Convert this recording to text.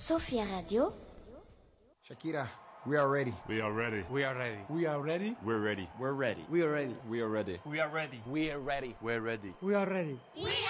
Sofia Radio. Shakira, we are ready. We are ready. We are ready. We are ready. We're ready. We're ready. We are ready. We are ready. We are ready. We are ready. We're ready. We are ready. We